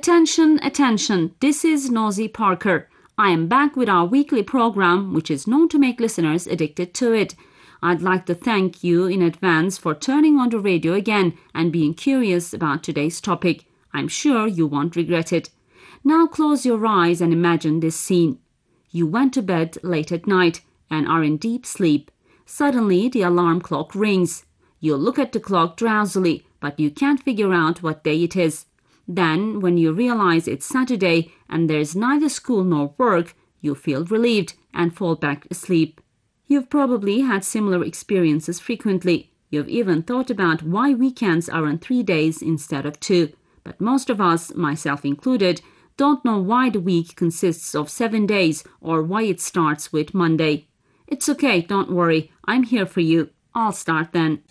Attention, attention, this is Nosy Parker. I am back with our weekly program, which is known to make listeners addicted to it. I'd like to thank you in advance for turning on the radio again and being curious about today's topic. I'm sure you won't regret it. Now close your eyes and imagine this scene. You went to bed late at night and are in deep sleep. Suddenly, the alarm clock rings. You look at the clock drowsily, but you can't figure out what day it is. Then, when you realize it's Saturday and there's neither school nor work, you feel relieved and fall back asleep. You've probably had similar experiences frequently. You've even thought about why weekends are on 3 days instead of 2. But most of us, myself included, don't know why the week consists of 7 days or why it starts with Monday. It's okay, don't worry. I'm here for you. I'll start then.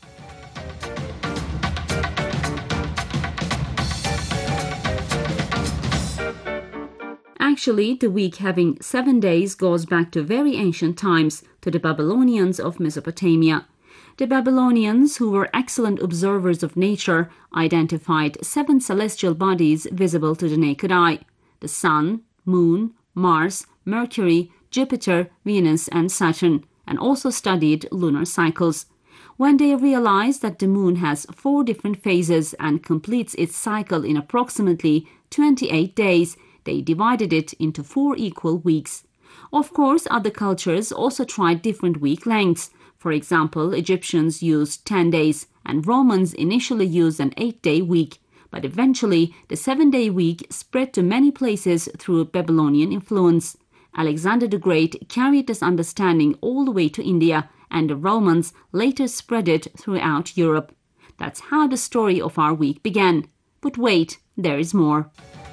Actually, the week having 7 days goes back to very ancient times, to the Babylonians of Mesopotamia. The Babylonians, who were excellent observers of nature, identified 7 celestial bodies visible to the naked eye: the Sun, Moon, Mars, Mercury, Jupiter, Venus, and Saturn, and also studied lunar cycles. When they realized that the moon has 4 different phases and completes its cycle in approximately 28 days, they divided it into 4 equal weeks. Of course, other cultures also tried different week lengths. For example, Egyptians used 10 days, and Romans initially used an 8-day week. But eventually, the 7-day week spread to many places through Babylonian influence. Alexander the Great carried this understanding all the way to India, and the Romans later spread it throughout Europe. That's how the story of our week began. But wait, there is more.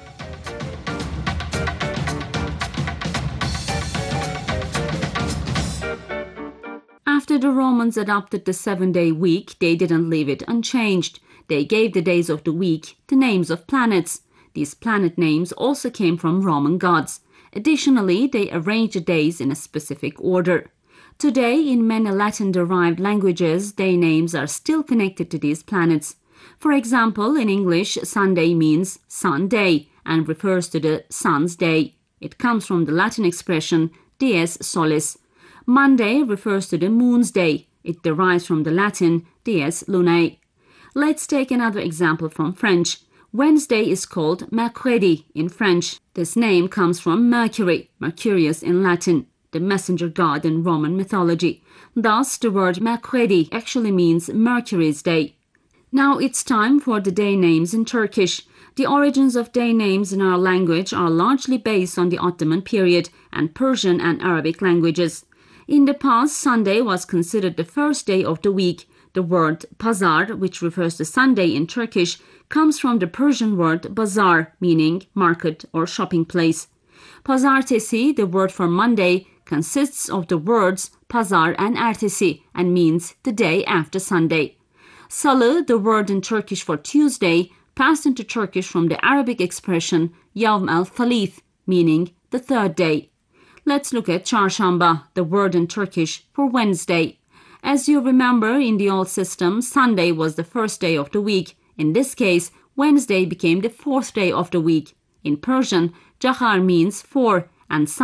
After the Romans adopted the 7-day week, they didn't leave it unchanged. They gave the days of the week the names of planets. These planet names also came from Roman gods. Additionally, they arranged the days in a specific order. Today, in many Latin-derived languages, day names are still connected to these planets. For example, in English, Sunday means sun day and refers to the sun's day. It comes from the Latin expression dies solis. Monday refers to the moon's day. It derives from the Latin dies lunae. Let's take another example from French. Wednesday is called mercredi in French. This name comes from Mercury, Mercurius in Latin, the messenger god in Roman mythology. Thus, the word mercredi actually means Mercury's day. Now it's time for the day names in Turkish. The origins of day names in our language are largely based on the Ottoman period and Persian and Arabic languages. In the past, Sunday was considered the first day of the week. The word pazar, which refers to Sunday in Turkish, comes from the Persian word bazar, meaning market or shopping place. Pazartesi, the word for Monday, consists of the words pazar and ertesi and means the day after Sunday. Salı, the word in Turkish for Tuesday, passed into Turkish from the Arabic expression yavm el-thalith, meaning the third day. Let's look at çarşamba, the word in Turkish for Wednesday. As you remember, in the old system, Sunday was the first day of the week. In this case, Wednesday became the 4th day of the week. In Persian, cahar means 4 and